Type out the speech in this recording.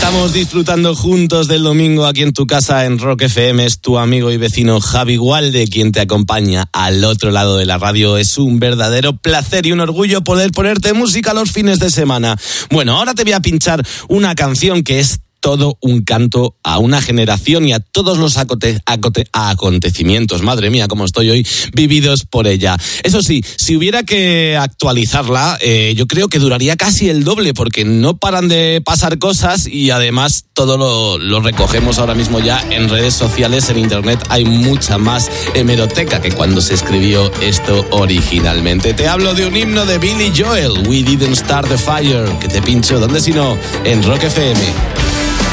Estamos disfrutando juntos del domingo aquí en tu casa en Rock FM. Es tu amigo y vecino Javi Gualde quien te acompaña al otro lado de la radio. Es un verdadero placer y un orgullo poder ponerte música los fines de semana. Bueno, ahora te voy a pinchar una canción que es todo un canto a una generación y a todos los acontecimientos, madre mía, cómo estoy hoy, vividos por ella. Eso sí, si hubiera que actualizarla, yo creo que duraría casi el doble, porque no paran de pasar cosas y además todo lo recogemos ahora mismo ya en redes sociales, en internet. Hay mucha más hemeroteca que cuando se escribió esto originalmente. Te hablo de un himno de Billy Joel, We Didn't Start the Fire, que te pincho, ¿dónde si no? En Rock FM.